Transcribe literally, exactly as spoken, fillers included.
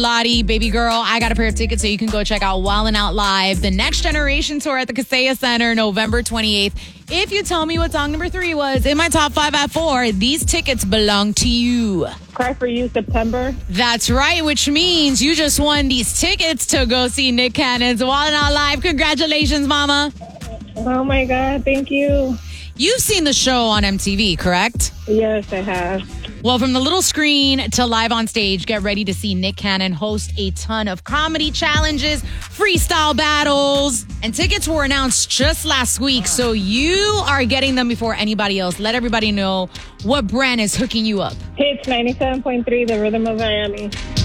Lottie, baby girl, I got a pair of tickets so you can go check out Wildin' Out Live, the Next Generation tour at the Kaseya Center, November twenty-eighth. If you tell me what song number three was in my top five at four, these tickets belong to you. Cry for You, September. That's right, which means you just won these tickets to go see Nick Cannon's Wildin' Out Live. Congratulations, mama. Oh, my God. Thank you. You've seen the show on M T V, correct? Yes, I have. Well, from the little screen to live on stage, get ready to see Nick Cannon host a ton of comedy challenges, freestyle battles, and tickets were announced just last week, so you are getting them before anybody else. Let everybody know what brand is hooking you up. Hits ninety-seven point three, The Rhythm of Miami.